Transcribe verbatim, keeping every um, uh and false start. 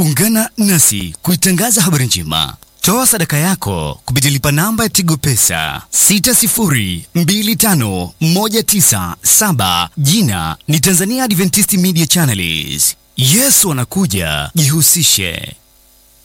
Ungana nasi kuitangaza habari njema. Toa sadaka yako kupitia lipa namba ya Tigo Pesa sita sifuri mbili tano moja tisa saba. Jina ni Tanzania Adventist Media Channels. Yesu anakuja, jihusishe.